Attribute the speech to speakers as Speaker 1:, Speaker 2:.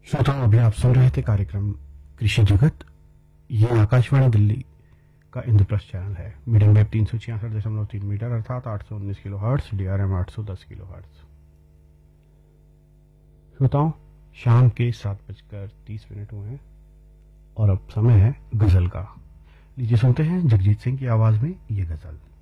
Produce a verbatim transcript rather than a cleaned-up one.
Speaker 1: श्रोताओं, अभी आप सुन रहे थे कार्यक्रम कृषि जगत। ये आकाशवाणी दिल्ली का इंद्रप्रस्थ चैनल है। मीडियम वेव तीन सौ छियासठ दशमलव तीन मीटर अर्थात आठ सौ उन्नीस kilo hertz, D R M आठ सौ दस किलो हर्ट्स। श्रोताओं, शाम के सात बजकर तीस मिनट हुए हैं और अब समय है गजल का। लीजिए सुनते हैं जगजीत सिंह की आवाज में ये गजल।